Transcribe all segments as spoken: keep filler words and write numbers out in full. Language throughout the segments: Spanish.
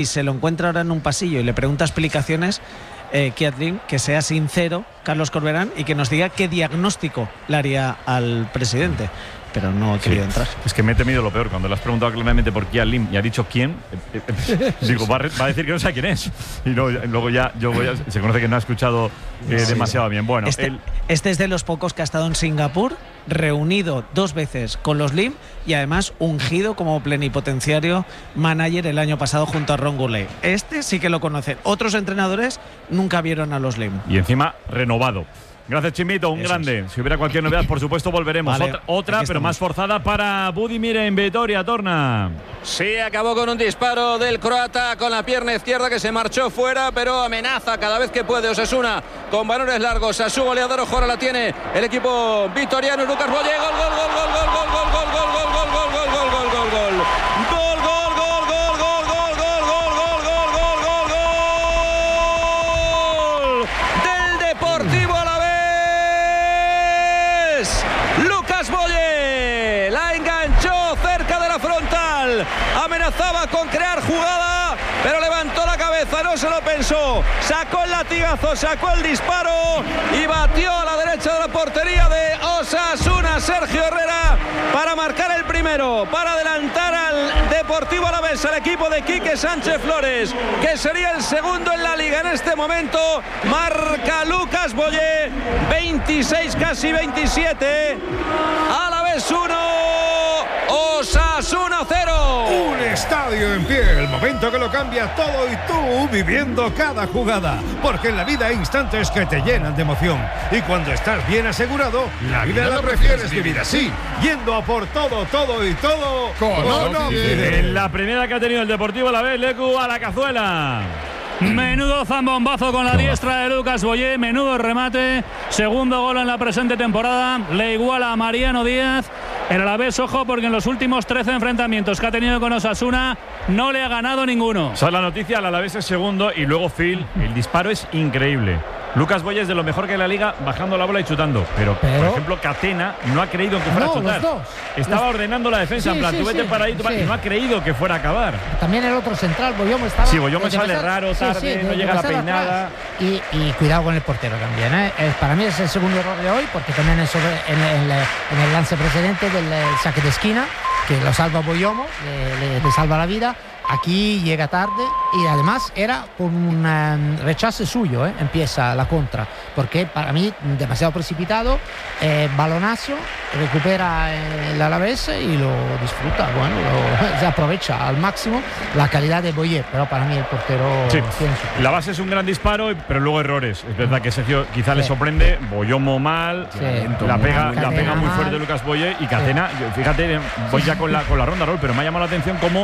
y se lo encuentra ahora en un pasillo y le pregunta explicaciones, eh, Kiatrin, que sea sincero, Carlos Corberán, y que nos diga qué diagnóstico le haría al presidente. Pero no he querido sí. entrar. Es que me he temido lo peor. Cuando le has preguntado claramente por Kiat Lim y ha dicho quién, eh, eh, digo, va a, va a decir que no sabe quién es. Y luego, luego ya yo voy a, se conoce que no ha escuchado eh, sí. demasiado bien. Bueno, este, él, este es de los pocos que ha estado en Singapur, reunido dos veces con los Lim y además ungido como plenipotenciario manager el año pasado junto a Ron Gourlay. Este sí que lo conocen. Otros entrenadores nunca vieron a los Lim. Y encima renovado. Gracias, Chimito, un Eso grande. Es. Si hubiera cualquier novedad, por supuesto, volveremos. Vale, otra, otra pero más forzada para Budimir en Vitoria, Torna. Sí, acabó con un disparo del croata con la pierna izquierda que se marchó fuera, pero amenaza cada vez que puede Osasuna con balones largos. A su goleador, ojo, ahora la tiene el equipo vitoriano. Lucas Boye, gol, gol, gol, gol, gol, gol, gol, gol, gol, gol, gol, gol, gol, gol, gol, gol, gol, gol, gol. Amenazaba con crear jugada, pero levantó la cabeza, no se lo pensó, sacó el latigazo, sacó el disparo y batió a la derecha de la portería de Osasuna, Sergio Herrera, para marcar el primero, para adelantar al Deportivo Alavés, al equipo de Quique Sánchez Flores, que sería el segundo en la liga en este momento. Marca Lucas Boye, veintiséis, casi veintisiete, Alavés uno, Osasuna cero. Un estadio en pie, el momento que lo cambia todo y tú viviendo cada jugada, porque en la vida hay instantes que te llenan de emoción y cuando estás bien asegurado, la vida la prefieres vivir así, yendo a por todo, todo y todo con Onofide. En la primera que ha tenido el Deportivo Alavés, Lecu a la cazuela. Menudo zambombazo con la diestra de Lucas Boye, menudo remate, segundo gol en la presente temporada, le iguala a Mariano Díaz. El Alavés, ojo, porque en los últimos trece enfrentamientos que ha tenido con Osasuna no le ha ganado ninguno. Esa es la noticia, el Alavés es segundo y luego Phil, el disparo es increíble. Lucas Boye es de lo mejor que hay en la liga, bajando la bola y chutando. Pero, pero por ejemplo, Catena no ha creído que fuera no, a chutar. Los dos. Estaba los... ordenando la defensa, sí, en plan, sí, tú vete sí, para ahí, tú sí. y no ha creído que fuera a acabar. También el otro central, Boyomo, estaba... Sí, Boyomo sale raro, tarde, sí, sí, no llega la peinada. Y, y cuidado con el portero también, ¿eh? Es, para mí es el segundo error de hoy, porque también es sobre, en, en, en el lance precedente del saque de esquina, que lo salva Boyomo, le, le, le salva la vida. Aquí llega tarde y además era por un um, rechazo suyo, ¿eh? Empieza la contra, porque para mí demasiado precipitado, eh, balonazo, recupera eh, el Alavés y lo disfruta, bueno, lo, se aprovecha al máximo la calidad de Boye, pero para mí el portero sí. La base es un gran disparo, pero luego errores. Es verdad que Sergio quizá sí. le sorprende, Boyomo mal, sí. la pega, la pega muy fuerte Lucas Boye y Catena, sí. fíjate, voy ya con la, con la ronda, Raúl, pero me ha llamado la atención cómo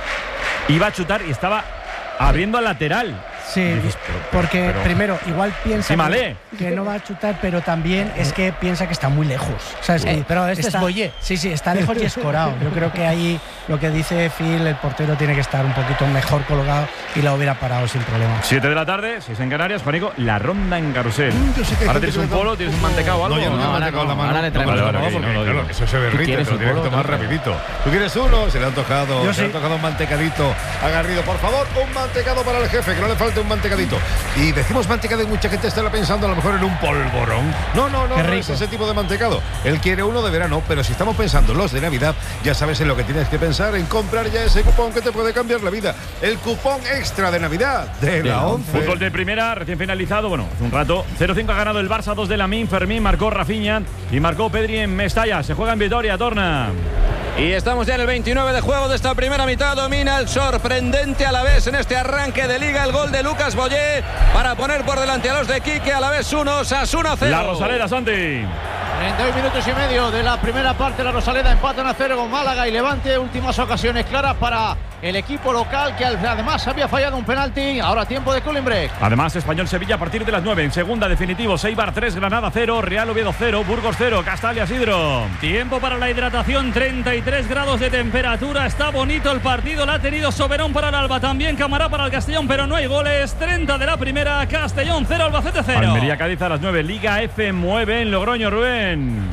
iba a chutar y estaba abriendo al lateral. Sí, dices, pero, porque pero, primero, igual piensa que, que no va a chutar, pero también es que piensa que está muy lejos. ¿Sabes? Sí, que pero este está, es Boye. Sí, sí, está lejos y escorado. Yo creo que ahí lo que dice Phil, el portero tiene que estar un poquito mejor colocado y la hubiera parado sin problema. siete de la tarde, seis en Canarias, Juanico, la ronda en carrusel. Mm, ahora tienes un polo, tienes un mantecado o algo. No, yo no tengo mantecado en la mano. Ahora le traemos vale, vale, vale, no, claro, eso se derrite, te lo tienes que tomar rapidito. ¿Tú quieres uno? Se le han tocado, se le han tocado un mantecadito a Garrido. Por favor, un mantecado para el jefe, que no le falte un mantecadito. Y decimos mantecado y mucha gente estará pensando a lo mejor en un polvorón. No, no, no, no es ese tipo de mantecado. Él quiere uno de verano, pero si estamos pensando los de Navidad, ya sabes en lo que tienes que pensar, en comprar ya ese cupón que te puede cambiar la vida. El cupón extra de Navidad de la once. Fútbol de primera, recién finalizado, bueno, hace un rato. cero cinco ha ganado el Barça, dos de Lamine, Fermín, marcó Rafinha y marcó Pedri en Mestalla. Se juega en Vitoria, Torna. Y estamos ya en el veintinueve de juego de esta primera mitad. Domina el sorprendente Alavés en este arranque de liga. El gol de Lucas Boye para poner por delante a los de Quique. Alavés uno, Osasuna cero. La Rosaleda, Santi. treinta y dos minutos y medio de la primera parte. La Rosaleda empatan a cero con Málaga y Levante. Últimas ocasiones claras para el equipo local, que además había fallado un penalti. Ahora tiempo de cooling break. Además, Español-Sevilla a partir de las nueve. En segunda, definitivo, Eibar tres, Granada cero, Real Oviedo cero, Burgos cero, Castalia Sidro. Tiempo para la hidratación, treinta y tres grados de temperatura. Está bonito el partido, la ha tenido Soberón para el Alba, también Camará para el Castellón, pero no hay goles. treinta de la primera, Castellón cero, Albacete cero. Almería-Cádiz a las nueve, Liga F nueve en Logroño, Rubén.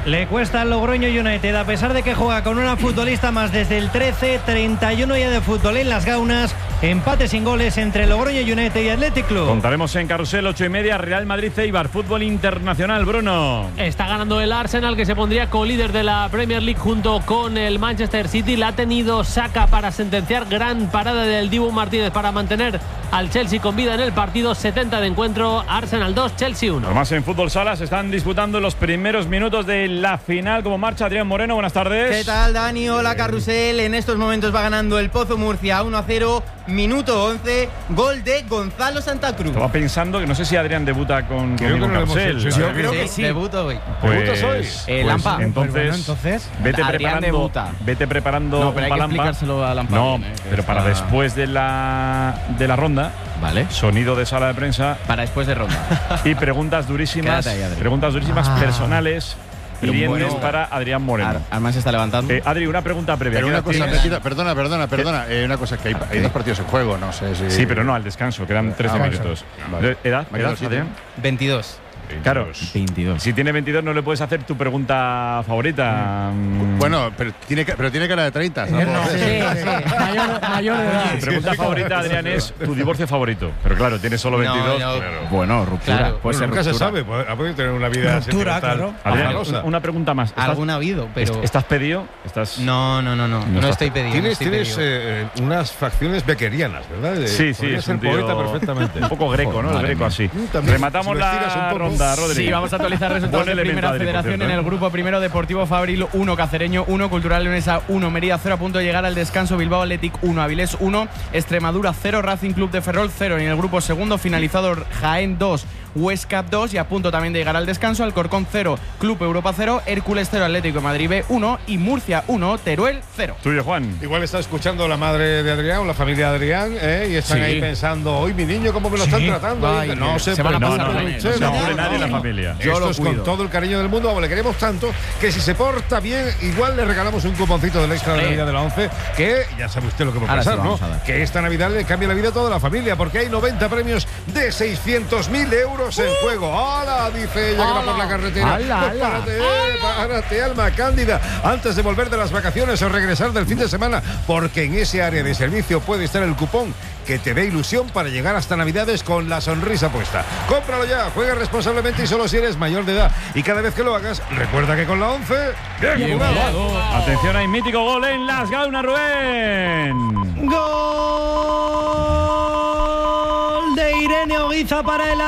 le cuesta al Logroño United, a pesar de que juega con una futbolista más desde el trece, treinta y uno ya de fútbol en las gaunas. Empate sin goles entre Logroño United y Athletic Club. Contaremos en Carrusel, ocho y media, Real Madrid-Eibar, fútbol internacional, Bruno. Está ganando el Arsenal, que se pondría co-líder de la Premier League junto con el Manchester City. La ha tenido Saka para sentenciar, gran parada del Dibu Martínez para mantener al Chelsea con vida en el partido. setenta de encuentro, Arsenal dos, Chelsea uno. Además, en Fútbol Sala se están disputando los primeros minutos de la final. ¿Cómo marcha Adrián Moreno? Buenas tardes. ¿Qué tal, Dani? Hola, Carrusel. En estos momentos va ganando el Pozo Murcia uno a cero, minuto once, gol de Gonzalo Santa Cruz. Estaba pensando que no sé si Adrián debuta con conmigo en Carrusel. Sí, yo creo que sí. Debuto hoy. Pues, ¿Debutas hoy? Eh, pues Lampa. Entonces, Pues bueno, entonces, vete Adrián preparando, debuta. vete preparando No, pero hay que Lampa. explicárselo a Lampa No, bien, eh, pero está... para después de la de la ronda. Vale. Sonido de sala de prensa. Para después de ronda. Y preguntas durísimas. Ahí, preguntas durísimas ah. personales. Hirientes Bueno. para Adrián Moreno. Ar Armán se está levantando. Eh, Adri, una pregunta previa. Pero una ¿Qué cosa, edad me tienes? quita- perdona, perdona, perdona. Eh, una cosa es que hay, hay dos partidos en juego, no sé si. Sí, pero no al descanso, quedan trece Ah, vale. minutos. Vale. ¿Edad? Me quedo ¿Edad, sin Adrián? veintidós. Claro, veintidós. Si tiene veintidós no le puedes hacer tu pregunta favorita. Bueno, pero tiene, pero tiene cara de treinta. ¿sabes? No, Sí, sí, Mayor, mayor de edad. Tu pregunta favorita, Adrián, es tu divorcio favorito. Pero claro, tienes solo veintidós. No, no. Claro. Bueno, ruptura. Claro. Puede ser Nunca se ruptura. sabe, puede- ha podido tener una vida Ruptura, sentimental claro. Adrián, amorosa. una pregunta más. ¿Estás- Alguna ha habido, pero. ¿Estás pedido? ¿Estás... No, no, no, no. No, estás- estoy pedido. no Tienes, estoy tienes pedido. eh, unas facciones beckerianas, ¿verdad? Eh, Sí, sí, podrías es ser un tío poeta perfectamente. un poco greco, ¿no? El Madre greco mía. así. Mm, también, Rematamos si lo estiras un la poco. ronda, Rodri. Sí, vamos a actualizar resultados Buen de elemento, Primera Adri, por Federación cierto, en ¿eh? el grupo primero. Deportivo Fabril uno, Cacereño uno, Cultural Leonesa uno, Mérida cero, a punto de llegar al descanso. Bilbao Athletic uno, Avilés uno, Extremadura cero, Racing Club de Ferrol cero. En el grupo segundo, finalizado Jaén dos, Huesca dos, y a punto también de llegar al descanso. Alcorcón cero, Club Europa cero, Hércules cero, Atlético de Madrid B uno y Murcia uno, Teruel cero. Tuyo, Juan. Igual está escuchando la madre de Adrián o la familia de Adrián, ¿eh? Y están Sí. ahí pensando, hoy mi niño, ¿cómo me lo Sí. están tratando? Ay, no que se se van a No, pasar no, no, con él. no se no, apure no, nadie en la no. familia. Yo Esto lo es con cuido. todo el cariño del mundo, le queremos tanto que si se porta bien, igual le regalamos un cuponcito del extra de la Sí. Navidad de la once, que ya sabe usted lo que va a Ahora pasar, sí ¿no? vamos a dar. Que esta Navidad le cambia la vida a toda la familia, porque hay noventa premios de seiscientos mil euros en juego. ¡Hala! Dice ella que va por la carretera. ¡Hala, Pues hala! párate, eh, párate, alma cándida, antes de volver de las vacaciones o regresar del fin de semana, porque en ese área de servicio puede estar el cupón que te dé ilusión para llegar hasta Navidades con la sonrisa puesta. Cómpralo ya, juega responsablemente y solo si eres mayor de edad. Y cada vez que lo hagas, recuerda que con la once, bien, Bien jugado. jugado. Atención, hay mítico gol en las Gaunas, Rubén. Gol de Irene Oguiza para el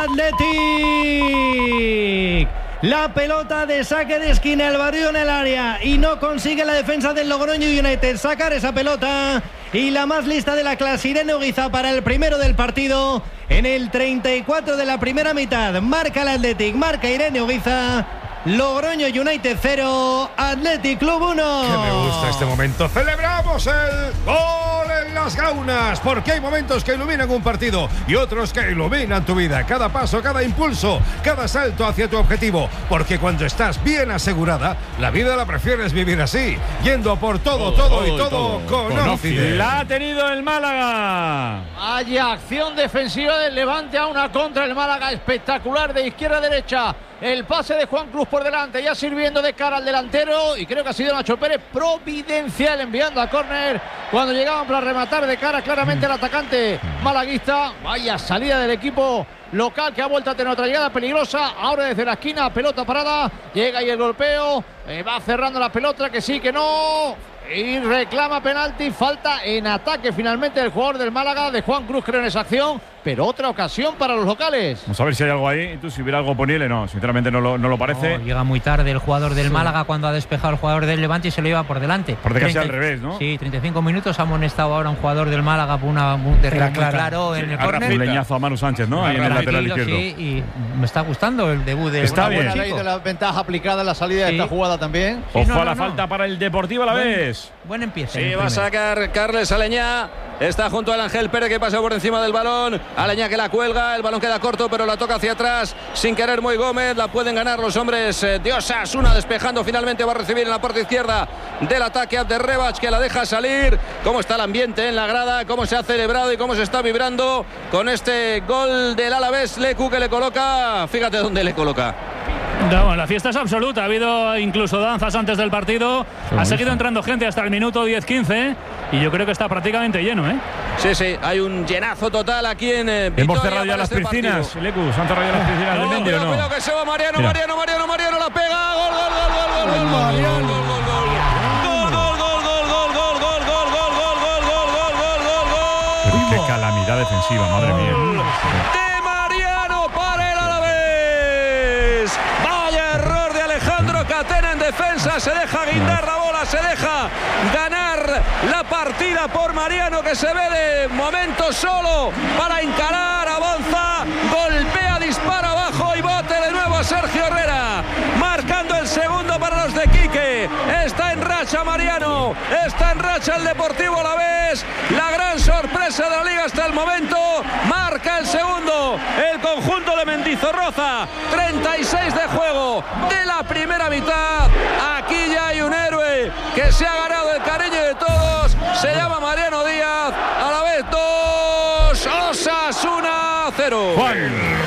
Athletic. La pelota de saque de esquina, el barrio en el área, y no consigue la defensa del Logroño United sacar esa pelota. Y la más lista de la clase, Irene Oguiza, para el primero del partido. En el treinta y cuatro de la primera mitad, marca el Athletic, marca Irene Oguiza. Logroño United cero, Athletic Club uno. Que me gusta este momento. Celebramos el gol en las Gaunas, porque hay momentos que iluminan un partido y otros que iluminan tu vida. Cada paso, cada impulso, cada salto hacia tu objetivo. Porque cuando estás bien asegurada, la vida la prefieres vivir así, yendo por todo, todo, todo y todo, todo con, Con Ocide. La ha tenido el Málaga. Hay acción defensiva del Levante a una contra el Málaga espectacular de izquierda a derecha. El pase de Juan Cruz por delante, ya sirviendo de cara al delantero, y creo que ha sido Nacho Pérez providencial enviando a córner cuando llegaban para rematar de cara claramente al atacante malaguista. Vaya salida del equipo local que ha vuelto a tener otra llegada peligrosa. Ahora desde la esquina, pelota parada, llega ahí el golpeo, eh, va cerrando la pelota, que sí, que no, y reclama penalti. Falta en ataque finalmente del jugador del Málaga, de Juan Cruz, creo, en esa acción, pero otra ocasión para los locales. Vamos a ver si hay algo ahí. Tú, si hubiera algo, ponible, no. Sinceramente no lo, no lo parece. No, llega muy tarde el jugador del Sí. Málaga cuando ha despejado el jugador del Levante y se lo lleva por delante. Parece casi treinta al revés, ¿no? Sí, treinta y cinco minutos. Ha amonestado ahora un jugador del Málaga por una, un derribo muy clara. claro en el córner. Un leñazo a Manu Sánchez, ¿no? Ahí en el lateral Tranquilo, izquierdo. sí, y me está gustando el debut de Está Una bien. buena ley de la ventaja aplicada en la salida de Sí. esta jugada también. Sí, Ojo no, a la no, no. falta para el Deportivo a la Buen- vez. Buen empiece. Sí, el va a primero. sacar Carles Aleñá. Está junto al Ángel Pérez, que pasa por encima del balón. Aleñá, que la cuelga. El balón queda corto, pero la toca hacia atrás. Sin querer, Moy Gómez. La pueden ganar los hombres eh, de Osasuna. Despejando finalmente. Va a recibir en la parte izquierda del ataque Abderrebach, que la deja salir. Cómo está el ambiente en la grada. Cómo se ha celebrado y cómo se está vibrando con este gol del Alavés. Lecu, que le coloca. Fíjate dónde le coloca. No, la fiesta es absoluta. Ha habido incluso danzas antes del partido. Ha seguido entrando gente hasta el minuto diez quince y yo creo que está prácticamente lleno, ¿eh? Sí, sí, hay un llenazo total aquí en eh, Vitoria. Hemos cerrado ya las este piscinas, Lecu, ¿se han cerrado ya las piscinas no, del Mendy o no? Cuidado que se va Mariano, Mira. Mariano, Mariano, Mariano, la pega. Gol, gol, gol, gol, gol, gol, gol, gol, gol, gol, gol, gol. Qué calamidad defensiva, madre mía. De Mariano para el Alavés. Vaya error de Alejandro Catena en defensa. Se deja guindar la bola, se deja ganar la partida por Mariano, que se ve de momento solo para encarar. Avanza, golpea, dispara abajo y bote de nuevo a Sergio Herrera. Marcando el segundo para los de Quique. Está en racha Mariano. Está en racha el Deportivo Alavés. La gran sorpresa de la liga hasta el momento. Marca el segundo el conjunto de Mendizorroza. treinta y seis de juego de la primera mitad. Aquí ya hay un héroe que se ha ganado el cariño de todos. Se llama Mariano Díaz. Alavés dos, Osasuna cero. Juan.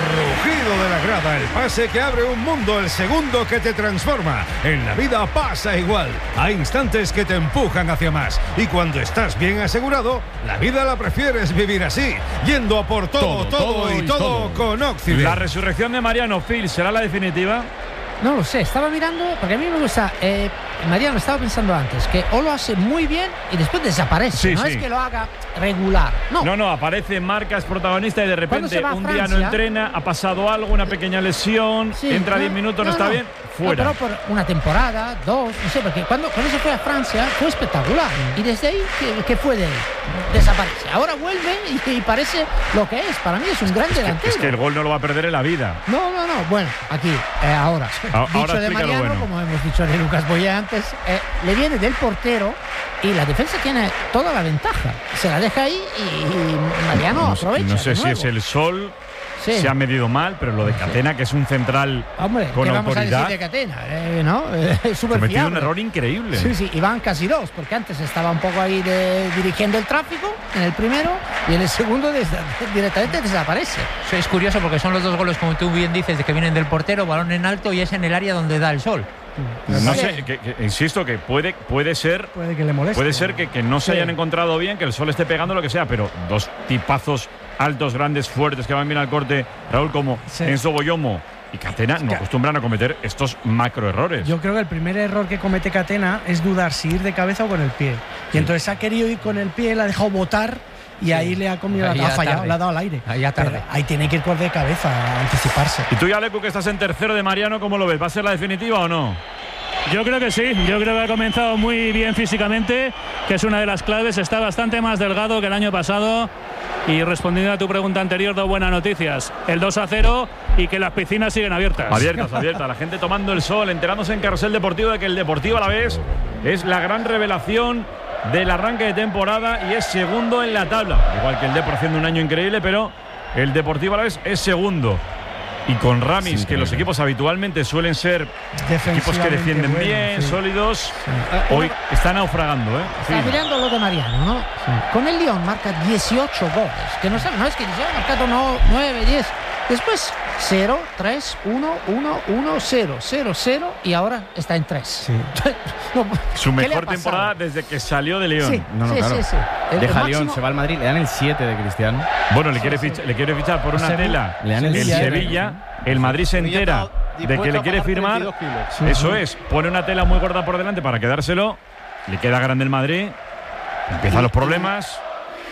Rugido de la grada, el pase que abre un mundo, el segundo que te transforma. En la vida pasa igual. Hay instantes que te empujan hacia más. Y cuando estás bien asegurado, la vida la prefieres vivir así, yendo a por todo, todo, todo, todo y todo, todo con Occident. La resurrección de Mariano, Phil, ¿será la definitiva? No lo sé, estaba mirando, porque a mí me gusta, eh, Mariano, estaba pensando antes, que o lo hace muy bien y después desaparece, sí, no sí. es que lo haga regular, no. No, no, aparece, marca, es protagonista y de repente un Francia, día no entrena, ha pasado algo, una pequeña lesión, sí, entra no, diez minutos, no, no está no. bien, fuera. No, pero por una temporada, dos, no sé, porque cuando, cuando se fue a Francia fue espectacular y desde ahí, ¿qué, qué fue de él? Desaparece. Ahora vuelve y, y parece lo que es, para mí es un gran es delantero. Que, es que el gol no lo va a perder en la vida. No, no, no, bueno, aquí, eh, ahora, A, dicho ahora de Mariano, bueno. como hemos dicho de Lucas Boyé antes, eh, le viene del portero y la defensa tiene toda la ventaja. Se la deja ahí y, y Mariano no, aprovecha. No sé de si nuevo. es el sol, sí. se ha medido mal, pero lo de Catena, que es un central Hombre, con ¿qué vamos autoridad, a decir de Catena? Eh, ¿no? Eh, es súper cometido fiable. un error increíble. Sí, sí, y van casi dos, porque antes estaba un poco ahí de, dirigiendo el tráfico en el primero y en el segundo des, directamente desaparece. Eso es curioso porque son los dos goles, como tú bien dices, de que vienen del portero, balón en alto y es en el área donde da el sol. No sé, que, que, insisto que puede, puede ser puede que le moleste. Puede ser que, que no se sí. hayan encontrado bien, que el sol esté pegando lo que sea, pero dos tipazos altos, grandes, fuertes que van bien al corte, Raúl, como sí. Enzo Boyomo y Catena, no acostumbran a cometer estos macro errores. Yo creo que el primer error que comete Catena es dudar si ir de cabeza o con el pie. Y sí. entonces ha querido ir con el pie, la ha dejado botar y sí. ahí le ha comido, ahí la, ha fallado, tarde. le ha dado al aire. Ahí, ya tarde. Pero ahí tiene que ir con de cabeza, a anticiparse. Y tú, Alecu, que estás en tercero de Mariano, ¿cómo lo ves? ¿Va a ser la definitiva o no? Yo creo que sí, yo creo que ha comenzado muy bien físicamente, que es una de las claves, está bastante más delgado que el año pasado y respondiendo a tu pregunta anterior, dos buenas noticias, el dos a cero y que las piscinas siguen abiertas. Abiertas, abiertas, la gente tomando el sol, enterándose en Carrusel Deportivo de que el Deportivo Alavés es la gran revelación del arranque de temporada y es segundo en la tabla, igual que el Depor haciendo un año increíble, pero el Deportivo Alavés es segundo. Y con Ramis, sí, que los equipos habitualmente suelen ser equipos que defienden bueno, bien, sí. sólidos, sí. hoy está naufragando. ¿eh? Está sí. mirando lo de Mariano, ¿no? Sí. Con el Lyon marca dieciocho goles, que no, sabe, no es que ya ha marcado no, nueve, diez. Después cero, tres, uno, uno, uno, cero, cero, cero y ahora está en tres. Sí. no, Su mejor temporada desde que salió de Lyon. Sí, no, no, sí, claro. sí, sí. El, Deja el Lyon, máximo... se va al Madrid, le dan el siete de Cristiano. Bueno, le quiere, sí, fichar, sí. le quiere fichar por una Sevilla. tela Le dan el el Sevilla. Sevilla. El Madrid se entera de que le quiere firmar. Sí, Eso es, pone una tela muy gorda por delante para quedárselo. Le queda grande el Madrid. Empiezan los problemas.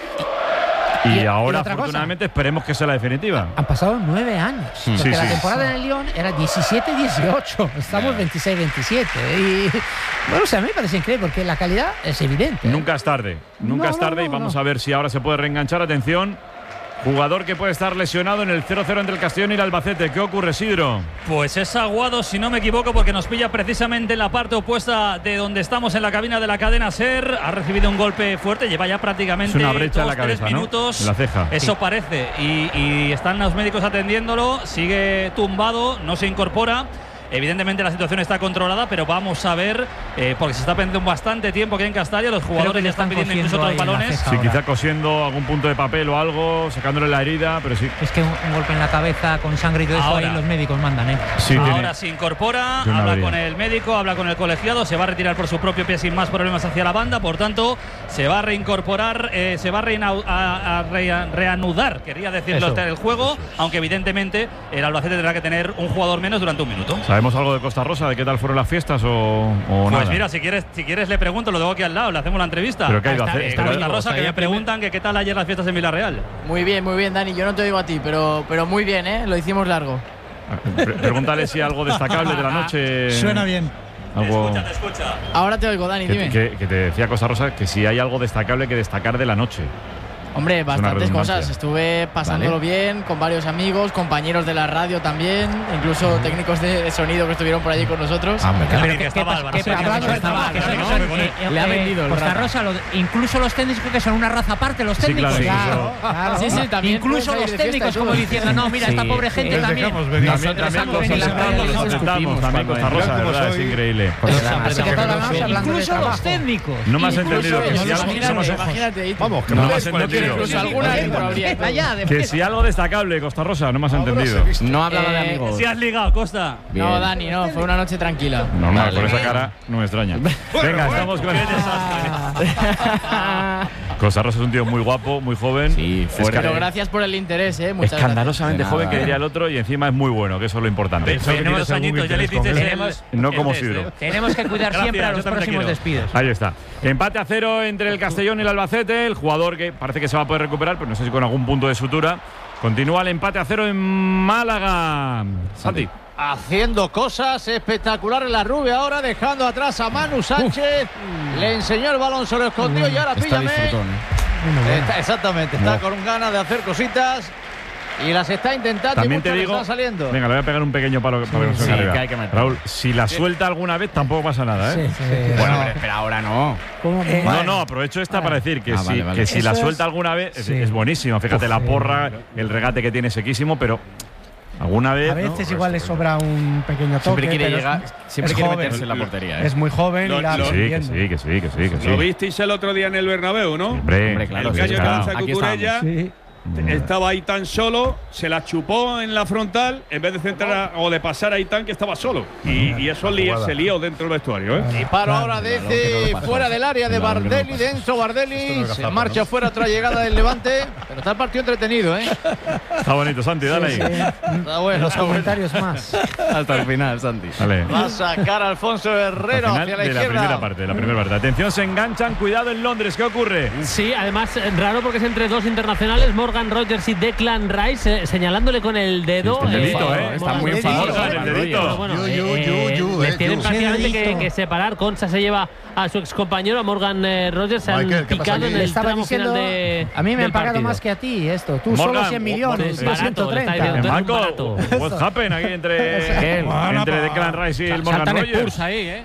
Y, y ahora, y afortunadamente, cosa, esperemos que sea la definitiva. Han pasado nueve años. Sí, porque sí, la sí. temporada en el Lyon era diecisiete dieciocho. Estamos veintiséis veintisiete. Y bueno, o sea, a mí me parece increíble porque la calidad es evidente. Nunca es tarde. Nunca no, es tarde. no, no, y vamos no. a ver si ahora se puede reenganchar. Atención. Jugador que puede estar lesionado en el cero cero entre el Castellón y el Albacete. ¿Qué ocurre, Sidro? Pues es Aguado, si no me equivoco, porque nos pilla precisamente en la parte opuesta de donde estamos en la cabina de la cadena SER. Ha recibido un golpe fuerte, lleva ya prácticamente es una brecha dos, en la cabeza, tres minutos. ¿no? En la ceja. Eso sí. parece. Y, y están los médicos atendiéndolo. Sigue tumbado, no se incorpora. Evidentemente la situación está controlada, pero vamos a ver, eh, porque se está perdiendo bastante tiempo aquí en Castalia, los jugadores ya están pidiendo incluso otros balones. Sí, quizá cosiendo algún punto de papel o algo, sacándole la herida, pero sí. Es que un, un golpe en la cabeza con sangre y todo eso, Ahora. ahí los médicos mandan, ¿eh? Sí, Ahora tiene, se incorpora, tiene habla avería. con el médico, habla con el colegiado, se va a retirar por su propio pie sin más problemas hacia la banda, por tanto, se va a reincorporar, eh, se va a, reinau- a, a re- reanudar, quería decirlo, Eso. el juego, aunque evidentemente el Albacete tendrá que tener un jugador menos durante un minuto. ¿Sabemos algo de Costa Rosa? ¿De qué tal fueron las fiestas o, o Pues nada? mira, si quieres, si quieres le pregunto, lo tengo aquí al lado, le hacemos la entrevista. ¿Pero qué ha ido a Está- hacer? está Pero- Costa Rosa, que me preguntan que qué tal ayer las fiestas en Villarreal. Muy bien, muy bien, Dani. Yo no te digo a ti, pero, pero muy bien, ¿eh? Lo hicimos largo. Pre- Pregúntale si algo destacable de la noche. Suena bien. Algo Te escucha. Ahora te oigo, Dani, que, dime. que- que te decía Costa Rosa que si hay algo destacable que destacar de la noche. Hombre, bastantes redundancia. cosas. Estuve pasándolo bien con varios amigos, compañeros de la radio también, incluso técnicos de, de sonido que estuvieron por allí con nosotros. Ah, Pero que ¿qué- estaba qué- Álvaro, qué- sí, hablando que de estaba, trabajo, que que no, son, que con- eh, le ha eh, vendido el Costa rato. Rosa, lo de- incluso los técnicos creo que son una raza aparte, los Sí, técnicos. claro, Claro, claro. Sí, sí, también Incluso puedes los salir de fiesta técnicos y como todo. diciendo, no, mira, esta pobre gente Les también. dejamos venir. También, también estamos los en la intentamos, radio, los nos intentamos, escupimos también cuando Costa Rosa, entran. de verdad, Como es soy. increíble. Así que toda la noche hablando de Incluso los trabajo. técnicos. No me has Incluso entendido que ellos, si algo, imagínate, no me has- imagínate, Itu. Vamos, que No no me me has entendido. Incluso alguna dentro habría. Allá, de Que si algo destacable, Costa Rosa, no me has entendido. No ha hablado de Eh, amigos. Si has ligado, Costa. No, Dani, no, fue una noche tranquila. Normal, Vale. por esa cara no me extraña. Venga, estamos con Costa Rosa es un tío muy guapo, muy joven. Sí, fuerte. Pero gracias por el interés, ¿eh? Muchas Escandalosamente gracias. joven, que diría el otro, y encima es muy bueno, que eso es lo importante. veintidós añitos, ya le hiciste Tenemos- el- No el como test, Sidro. ¿eh? Tenemos que cuidar Gracias, siempre a yo los también te próximos quiero. despidos. Ahí está. Empate a cero entre el Castellón y el Albacete. El jugador que parece que se va a poder recuperar, pero no sé si con algún punto de sutura. Continúa el empate a cero en Málaga. Santi. Haciendo cosas espectaculares la Rubia ahora, dejando atrás a Manu Sánchez. Le enseñó el balón, se lo escondió y ahora Está píllame. disfrutón, ¿eh? Está- exactamente, está No. con ganas de hacer cositas y las está intentando y También muchas te le digo. están saliendo. Venga, le voy a pegar un pequeño palo para que no se sí, me caiga. que hay que meter. Raúl, si la suelta alguna vez tampoco pasa nada, ¿eh? Sí, sí. Bueno, pero espera, ahora no. ¿Cómo? No, no, aprovecho esta para decir que Ah, si, vale, vale. que si la Eso es- suelta alguna vez es, sí. es buenísima. Fíjate la porra, el regate que tiene sequísimo, pero alguna vez. A veces ¿no? igual le sobra un pequeño toque. Siempre quiere pero es- llegar, siempre es quiere joven. meterse en la portería. ¿eh? Es muy joven Lo- y la lo- Sí, que entiendo. sí, que sí, que sí, que sí. Lo visteis el otro día en el Bernabéu, ¿no? Hombre, Hombre, claro, el sí, gallo que claro. lanza Aquí Cucurella Sí. estaba Aitán solo, se la chupó en la frontal en vez de centrar a- o de pasar a Aitán, que estaba solo. Y, y eso li- se lió dentro del vestuario, ¿eh? Disparo ahora Claro, lo que desde no le pasa. fuera del área de Claro, lo que no Bardelli, pasa. dentro Bardelli, Esto no es se gazapa, marcha ¿no? fuera otra llegada del Levante, pero está el partido entretenido, ¿eh? está bonito, Santi, dale ahí. Está bueno, Los está bueno. comentarios más. Hasta el final, Santi. Dale. Va a sacar a Alfonso Al Herrero final hacia la de la izquierda. primera parte, de la primera parte. Atención, se enganchan, cuidado en Londres, ¿qué ocurre? Sí, además eh, raro porque es entre dos internacionales, Morgan Rogers y Declan Rice, eh, señalándole con el dedo. El dedito, eh, ¿eh? Está Morgan muy Rogers. enfadoso, Morgan, el Rogers. dedito. Bueno, Yu, eh, yu, eh, yu, yu, les eh, tienen yu. prácticamente que, Dedito. que separar. Concha se lleva a su excompañero, a Morgan eh, Rogers, se han Michael, ¿qué pasa picado aquí? en Le el estaba tramo diciendo, final de a mí me del han pagado partido. más que a ti esto. Tú Morgan, solo cien millones, pues yo barato, ciento le está treinta. diciendo. Marco, barato. what happened aquí entre, Bueno, entre pues, Declan Rice y el Morgan Saltan Rogers? Spurs ahí, ¿eh?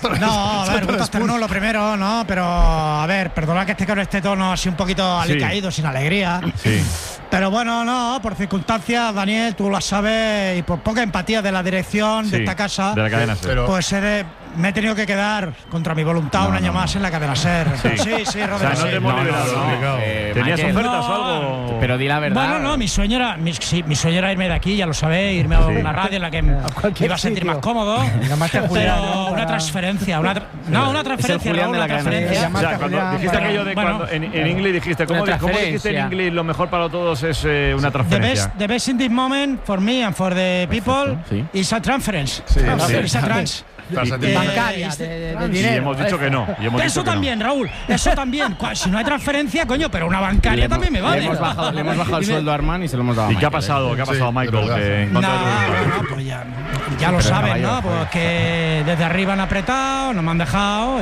No, a ver, gustos terno lo primero, ¿no? Pero, a ver, perdona que esté con este tono así un poquito Sí. alicaído, sin alegría. Sí. Pero bueno, no, por circunstancias, Daniel, tú lo sabes, y por poca empatía de la dirección Sí, de esta casa, de la cadena SER. Pero- pues he de- me he tenido que quedar contra mi voluntad No, un año no, más en la cadena SER. Sí. Sí, sí, O sea, Rodrigo. no sí. te hemos No, no, liberado, no, ¿no? eh, ¿Tenías Michael. ofertas o No, algo? Pero di la verdad. Bueno, no, mi sueño era, mi, sí, mi sueño era irme de aquí, ya lo sabéis, irme a Sí. una radio en la que me cualquier iba a sentir sitio. más cómodo. Llamaste a Julián, Pero ¿no? una Para- transferencia, una tra- no, una transferencia, Julián Raúl, de la una cadena. transferencia. O Llamaste sea, a cuando Julián dijiste para- aquello de bueno, cuando en, en inglés dijiste, ¿cómo, una di- ¿cómo dijiste en transferencia. inglés lo mejor para todos es eh, una The transferencia? best, the best in this moment for me and for the people sí. is a transference. Sí, Ah, sí. is a trans. Trascendental. Eh, Bancaria, este- de, de- de trans. Y dinero. hemos dicho que no. Y hemos Eso dicho que no. también, Raúl, eso también. Cua- Si no hay transferencia, coño, pero una bancaria Le también me hemos- vale. Le hemos bajado, le hemos bajado el Dime- sueldo a Armán y se lo hemos dado a ¿Y qué ha Michael, ¿eh? pasado? ¿Qué ha Sí, pasado, de Michael? verdad. Que en No, contra de tu voluntad. no, pues ya, ya lo Pero saben, venga, ¿no? yo, Pues joder. que desde arriba han apretado, no me han dejado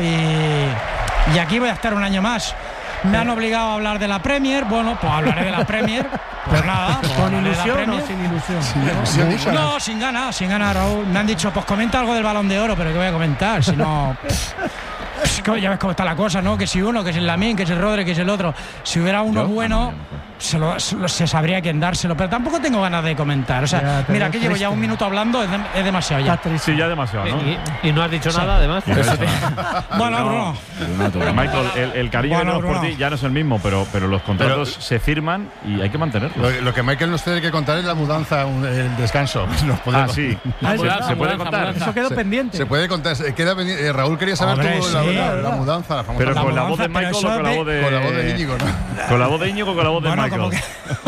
y, y aquí voy a estar un año más. Me han obligado a hablar de la Premier, bueno, pues hablaré de la Premier. Pues nada, pues ¿Con hablaré de la ilusión o Premier. sin ilusión? No, sin ganas, sin ganas, Raúl. Me han dicho, pues comenta algo del Balón de Oro, pero ¿qué voy a comentar? Si no… pff, ya ves cómo está la cosa, ¿no? Que si uno, que si el Lamine, que si el Rodri, que si el otro. Si hubiera uno ¿Yo? bueno… Ah, no, se, lo, se, lo, se sabría quién dárselo, pero tampoco tengo ganas de comentar. O sea, ya, mira, que llevo ya un minuto hablando, es, de, es demasiado ya. Sí, ya demasiado, ¿no? Y, y no has dicho sí. nada, además. Bueno, no, Bruno. Michael, el, el cariño bueno, que tenemos por ti ya no es el mismo, pero, pero los contratos pero, se firman y hay que mantenerlos. Lo, lo que Michael nos tiene que contar es la mudanza, el descanso. Nos ah, sí. Ah, ¿Se, mudanza, ¿Se puede mudanza, contar? Mudanza. Eso quedó se, pendiente. Se puede contar. Queda pendiente. Eh, Raúl quería saber Hombre, tú sí, la, la, la, la mudanza, la famosa. Pero la con mudanza, la voz de Michael o con la voz de. Con la voz de Íñigo, ¿no? Con la voz de Íñigo o con la voz de bueno, Michael. Como que